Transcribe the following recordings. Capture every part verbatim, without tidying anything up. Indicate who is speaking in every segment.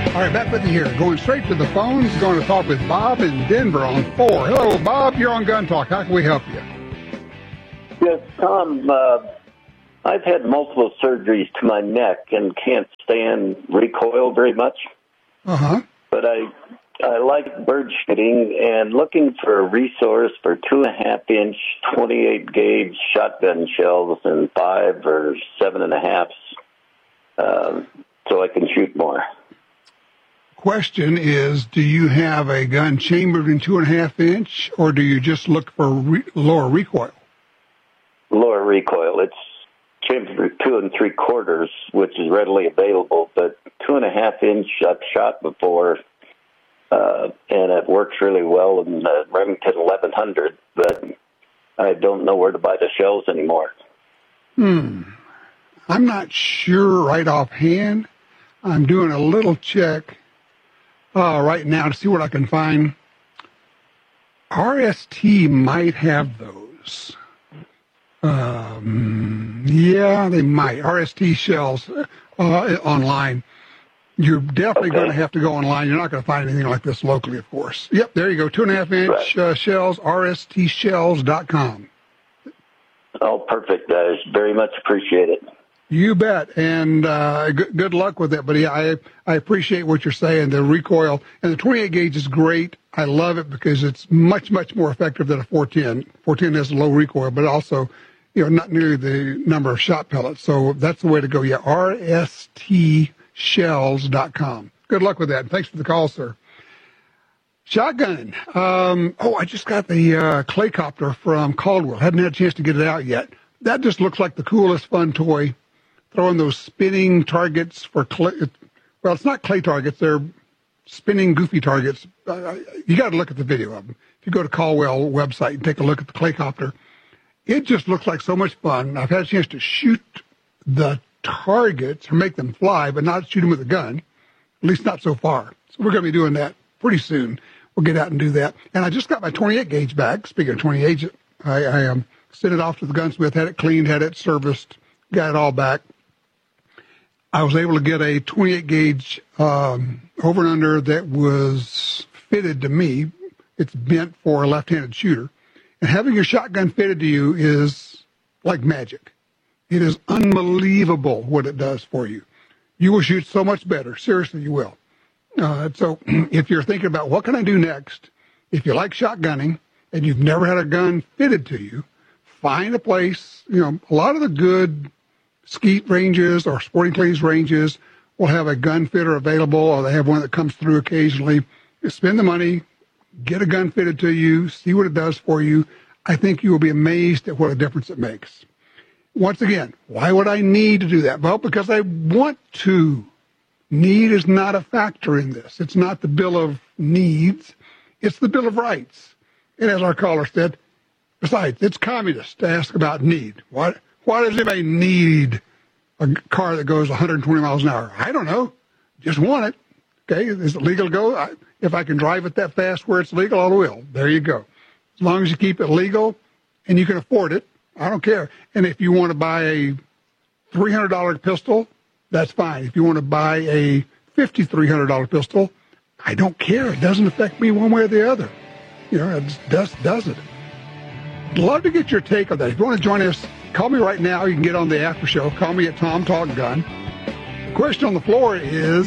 Speaker 1: All right, back with you here. Going straight to the phones, going to talk with Bob in Denver on four. Hello, Bob. You're on Gun Talk. How can we help you?
Speaker 2: Yes, Tom. Uh, I've had multiple surgeries to my neck and can't stand recoil very much.
Speaker 1: Uh-huh.
Speaker 2: But I I like bird shooting and looking for a resource for two and a half inch, twenty-eight gauge shotgun shells and five or seven and a halfs, um, so I can shoot more.
Speaker 1: Question is, do you have a gun chambered in two and a half inch, or do you just look for re- lower recoil?
Speaker 2: Lower recoil. It's chambered two and three quarters, which is readily available, but two and a half inch I've shot before, uh, and it works really well in the Remington eleven hundred, but I don't know where to buy the shells anymore.
Speaker 1: Hmm. I'm not sure right offhand. I'm doing a little check uh, right now to see what I can find. R S T might have those. Um, yeah, they might. R S T shells uh, online. You're definitely okay. going to have to go online. You're not going to find anything like this locally, of course. Yep, there you go. Two and a half inch right. uh, shells, R S T shells dot com.
Speaker 2: Oh, perfect, guys. Very much appreciate it.
Speaker 1: You bet, and uh, g- good luck with it. But yeah, I I appreciate what you're saying. The recoil and the twenty-eight gauge is great. I love it because it's much much more effective than a four ten. four ten has a low recoil, but also, you know, not nearly the number of shot pellets. So that's the way to go. Yeah, R S T shells dot com. Good luck with that. And thanks for the call, sir. Shotgunning. Um, oh, I just got the uh, Claycopter from Caldwell. Hadn't had a chance to get it out yet. That just looks like the coolest fun toy. Throwing those spinning targets for clay. Well, it's not clay targets. They're spinning goofy targets. Uh, you got to look at the video of them. If you go to Caldwell website and take a look at the Claycopter, it just looks like so much fun. I've had a chance to shoot the targets or make them fly, but not shoot them with a gun, at least not so far. So we're going to be doing that pretty soon. We'll get out and do that. And I just got my twenty-eight gauge back. Speaking of twenty-eight, I, I um, sent it off to the gunsmith, had it cleaned, had it serviced, got it all back. I was able to get a twenty-eight gauge um, over and under that was fitted to me. It's meant for a left-handed shooter. And having your shotgun fitted to you is like magic. It is unbelievable what it does for you. You will shoot so much better. Seriously, you will. Uh, so if you're thinking about what can I do next, if you like shotgunning and you've never had a gun fitted to you, find a place. You know, a lot of the good skeet ranges or sporting clays ranges will have a gun fitter available, or they have one that comes through occasionally. You spend the money, get a gun fitted to you, see what it does for you. I think you will be amazed at what a difference it makes. Once again, why would I need to do that? Well, because I want to. Need is not a factor in this. It's not the Bill of Needs. It's the Bill of Rights. And as our caller said, besides, it's communist to ask about need. Why, why does anybody need a car that goes one hundred twenty miles an hour? I don't know. Just want it. Okay, is it legal to go? I, if I can drive it that fast where it's legal, I will. There you go. As long as you keep it legal and you can afford it, I don't care. And if you want to buy a three hundred dollars pistol, that's fine. If you want to buy a fifty-three hundred dollars pistol, I don't care. It doesn't affect me one way or the other. You know, it just doesn't. I'd love to get your take on that. If you want to join us, call me right now. You can get on the after show. Call me at Tom Talk Gun. The question on the floor is,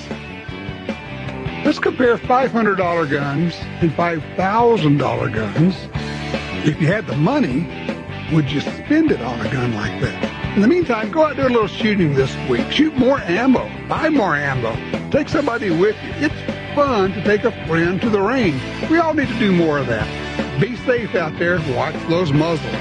Speaker 1: let's compare five hundred dollars guns and five thousand dollars guns. If you had the money, would you spend it on a gun like that? In the meantime, go out and do a little shooting this week. Shoot more ammo. Buy more ammo. Take somebody with you. It's fun to take a friend to the range. We all need to do more of that. Be safe out there. Watch those muzzles.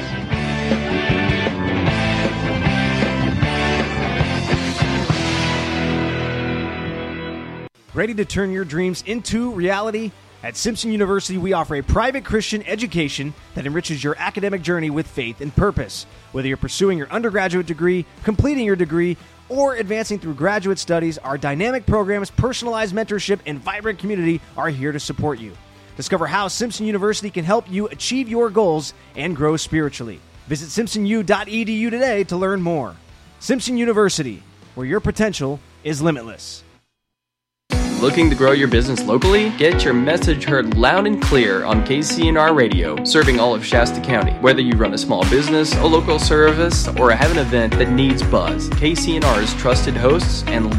Speaker 3: Ready to turn your dreams into reality? At Simpson University, we offer a private Christian education that enriches your academic journey with faith and purpose. Whether you're pursuing your undergraduate degree, completing your degree, or advancing through graduate studies, our dynamic programs, personalized mentorship, and vibrant community are here to support you. Discover how Simpson University can help you achieve your goals and grow spiritually. Visit simpson u dot e d u today to learn more. Simpson University, where your potential is limitless.
Speaker 4: Looking to grow your business locally? Get your message heard loud and clear on K C N R Radio, serving all of Shasta County. Whether you run a small business, a local service, or have an event that needs buzz, K C N R's trusted hosts and